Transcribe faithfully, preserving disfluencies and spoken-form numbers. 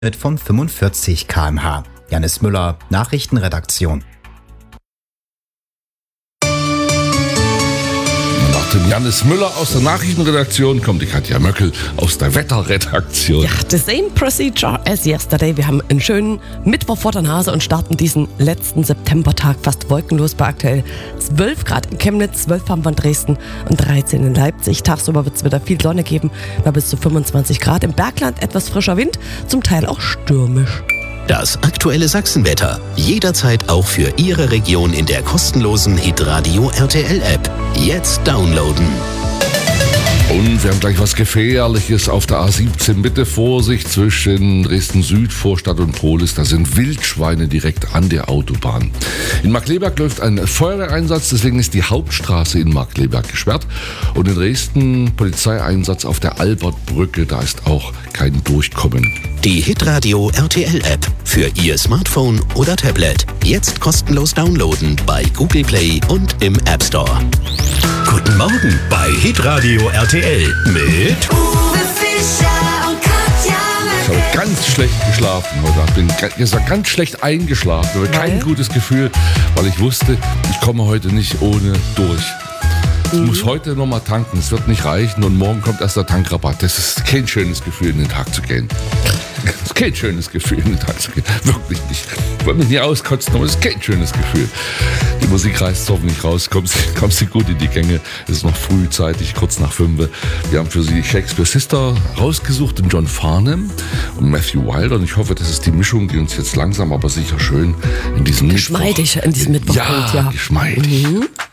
von fünfundvierzig Kilometer pro Stunde. Janis Müller, Nachrichtenredaktion. Nach dem Janis Müller aus der Nachrichtenredaktion kommt die Katja Möckel aus der Wetterredaktion. Ja, the same procedure as yesterday. Wir haben einen schönen Mittwoch vor der Nase und starten diesen letzten Septembertag fast wolkenlos bei aktuell zwölf Grad in Chemnitz, zwölf haben wir in Dresden und dreizehn in Leipzig. Tagsüber wird es wieder viel Sonne geben, bei bis zu fünfundzwanzig Grad. Im Bergland etwas frischer Wind, zum Teil auch stürmisch. Das aktuelle Sachsenwetter. Jederzeit auch für Ihre Region in der kostenlosen Hitradio R T L-App. Jetzt downloaden. Und wir haben gleich was Gefährliches auf der A siebzehn. Bitte Vorsicht zwischen Dresden-Süd, Vorstadt und Prohlis. Da sind Wildschweine direkt an der Autobahn. In Markkleeberg läuft ein Feuerwehreinsatz, deswegen ist die Hauptstraße in Markkleeberg gesperrt. Und in Dresden Polizeieinsatz auf der Albertbrücke, da ist auch kein Durchkommen. Die Hitradio R T L-App für Ihr Smartphone oder Tablet. Jetzt kostenlos downloaden bei Google Play und im App Store. Guten Morgen bei Hitradio R T L mit Uwe Fischer und Katja Ich habe ganz schlecht geschlafen heute. Ich bin gestern ganz schlecht eingeschlafen. Ich habe kein gutes Gefühl, weil ich wusste, ich komme heute nicht ohne durch. Ich Mhm. muss heute nochmal tanken, es wird nicht reichen und morgen kommt erst der Tankrabatt. Das ist kein schönes Gefühl, in den Tag zu gehen. Das ist kein schönes Gefühl, in den Tag zu gehen. Wirklich nicht. Ich wollte mich nicht auskotzen, aber es ist kein schönes Gefühl. Die Musik reißt hoffentlich raus, kommst, kommst du gut in die Gänge. Es ist noch frühzeitig, kurz nach fünf. Wir haben für Sie Shakespeare Sister rausgesucht, den John Farnham und Matthew Wilder. Und ich hoffe, das ist die Mischung, die uns jetzt langsam, aber sicher schön in diesem Geschmeidig Mittwoch, in diesem Mittwoch ja, bringt, ja. geschmeidig. Mhm.